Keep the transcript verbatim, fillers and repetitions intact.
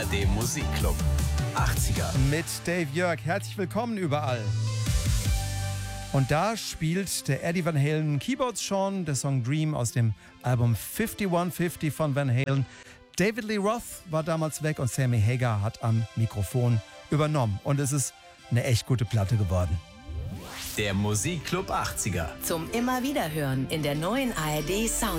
dem Musikclub achtziger. Mit Dave Jörg. Herzlich willkommen überall. Und da spielt der Eddie Van Halen Keyboards schon, der Song Dream aus dem Album einundfünfzig fünfzig von Van Halen. David Lee Roth war damals weg und Sammy Hagar hat am Mikrofon übernommen. Und es ist eine echt gute Platte geworden. Der Musikclub achtziger. Zum immer wieder hören in der neuen A R D Sound